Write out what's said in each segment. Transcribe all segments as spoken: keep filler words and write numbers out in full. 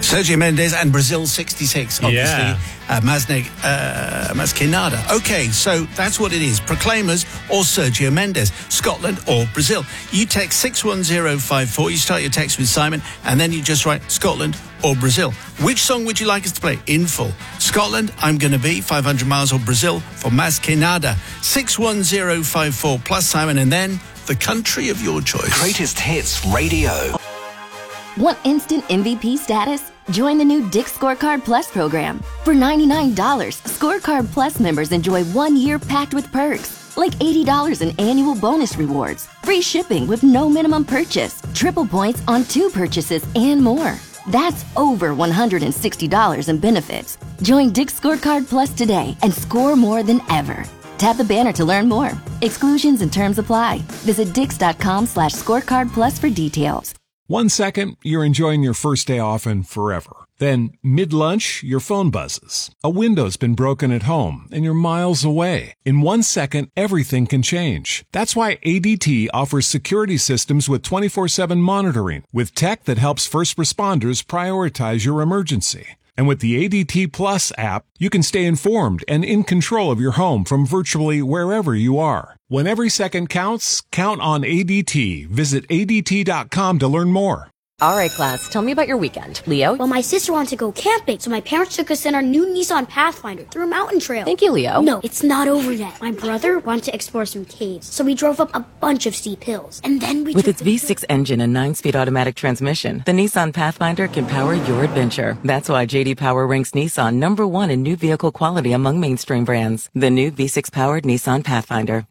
Sergio Mendes and Brazil sixty-six, obviously. Yeah. Uh, Masneg, uh, Masquinada. Okay, so that's what it is. Proclaimers or Sergio Mendes, Scotland or Brazil. You text six one zero five four, you start your text with Simon, and then you just write Scotland or Brazil. Which song would you like us to play in full? Scotland, I'm Gonna Be, five hundred miles, or Brazil for Masquinada. six one zero five four plus Simon, and then the country of your choice. Greatest Hits Radio. Want instant M V P status? Join the new Dick's Scorecard Plus program. For ninety-nine dollars, Scorecard Plus members enjoy one year packed with perks, like eighty dollars in annual bonus rewards, free shipping with no minimum purchase, triple points on two purchases, and more. That's over one hundred sixty dollars in benefits. Join Dick's Scorecard Plus today and score more than ever. Tap the banner to learn more. Exclusions and terms apply. Visit dix.com slash scorecard plus for details. One second, you're enjoying your first day off and forever. Then, mid-lunch, your phone buzzes. A window's been broken at home, and you're miles away. In one second, everything can change. That's why A D T offers security systems with twenty-four seven monitoring, with tech that helps first responders prioritize your emergency. And with the A D T Plus app, you can stay informed and in control of your home from virtually wherever you are. When every second counts, count on A D T. Visit A D T dot com to learn more. All right, class, tell me about your weekend. Leo? Well, my sister wanted to go camping, so my parents took us in our new Nissan Pathfinder through a mountain trail. Thank you, Leo. No, it's not over yet. My brother wanted to explore some caves, so we drove up a bunch of steep hills. And then we With took its V six the- engine and nine-speed automatic transmission, the Nissan Pathfinder can power your adventure. That's why J D Power ranks Nissan number one in new vehicle quality among mainstream brands. The new V six-powered Nissan Pathfinder.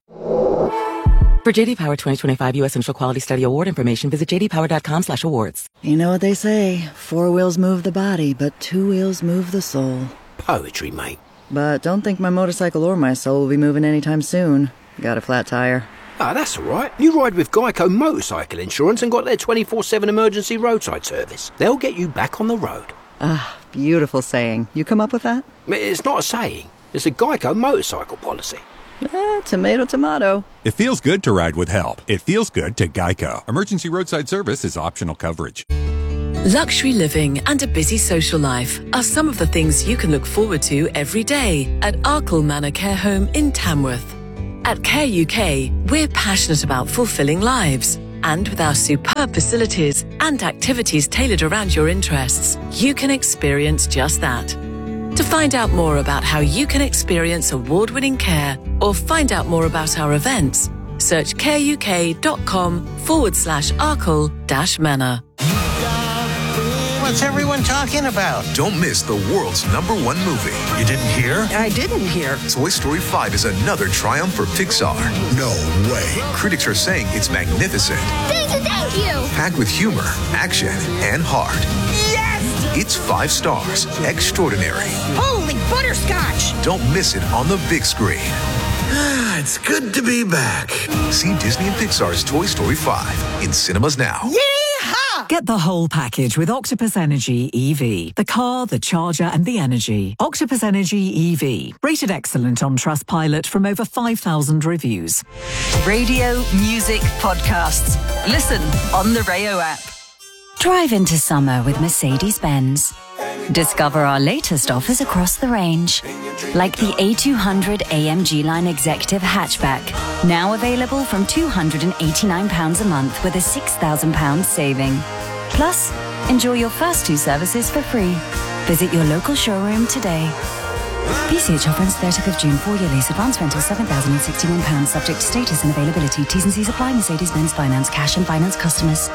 For J D Power twenty twenty-five U S Central Quality Study Award information, visit j d power dot com slash awards. You know what they say, four wheels move the body, but two wheels move the soul. Poetry, mate. But don't think my motorcycle or my soul will be moving anytime soon. Got a flat tire. Ah, that's all right. You ride with Geico Motorcycle Insurance and got their twenty-four seven emergency roadside service. They'll get you back on the road. Ah, beautiful saying. You come up with that? It's not a saying. It's a Geico motorcycle policy. Eh, tomato, tomato. It feels good to ride with help. It feels good to Geico. Emergency roadside service is optional coverage. Luxury living and a busy social life are some of the things you can look forward to every day at Arkle Manor Care Home in Tamworth. At Care U K, we're passionate about fulfilling lives. And with our superb facilities and activities tailored around your interests, you can experience just that. To find out more about how you can experience award-winning care or find out more about our events, search careuk.com forward slash Arkle dash Manor. What's everyone talking about? Don't miss the world's number one movie. You didn't hear? I didn't hear. Toy Story five is another triumph for Pixar. No way. Critics are saying it's magnificent. Thank you, thank you! Packed with humor, action, and heart. Yes! It's five stars. Extraordinary. Holy butterscotch! Don't miss it on the big screen. It's good to be back. See Disney and Pixar's Toy Story five in cinemas now. Yeehaw! Get the whole package with Octopus Energy E V. The car, the charger, and the energy. Octopus Energy E V. Rated excellent on Trustpilot from over five thousand reviews. Radio, music, podcasts. Listen on the Rayo app. Drive into summer with Mercedes-Benz. Discover our latest offers across the range, like the A two hundred A M G Line Executive Hatchback, now available from two hundred eighty-nine pounds a month with a six thousand pounds saving. Plus, enjoy your first two services for free. Visit your local showroom today. P C H offer ends thirtieth of June, four-year lease, advance rental seven thousand sixty-one pounds, subject to status and availability. T's and C's apply. Mercedes-Benz Finance, cash and finance customers.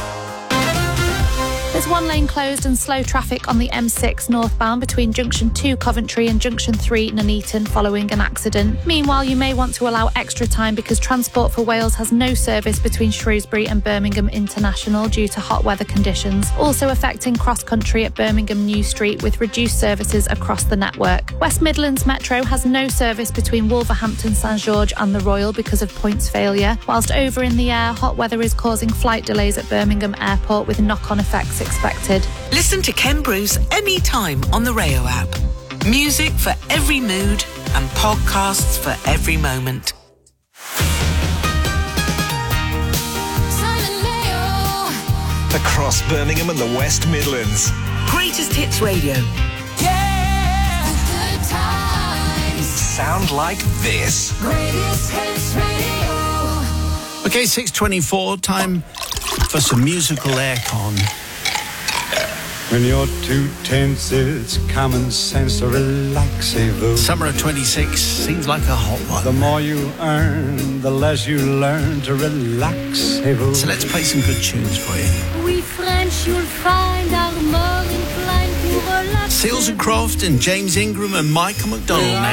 There's one lane closed and slow traffic on the M six northbound between Junction two Coventry and Junction three Nuneaton following an accident. Meanwhile, you may want to allow extra time because Transport for Wales has no service between Shrewsbury and Birmingham International due to hot weather conditions, also affecting cross-country at Birmingham New Street with reduced services across the network. West Midlands Metro has no service between Wolverhampton, Saint George and the Royal because of points failure, whilst over in the air, hot weather is causing flight delays at Birmingham Airport with knock-on effects expected. Listen to Ken Bruce anytime on the Rayo app. Music for every mood and podcasts for every moment. across Birmingham and the West Midlands. Greatest Hits Radio. Yeah, good times. Sound like this. Greatest Hits Radio. Okay, six twenty-four, time for some musical aircon. When you're too tense, it's common sense to relax-a-voo. Summer of twenty-six seems like a hot one. The more you earn, the less you learn to relax-a-voo. So let's play some good tunes for you. We French, you'll find, are more inclined to relax. Seals and Croft and James Ingram and Michael McDonald now.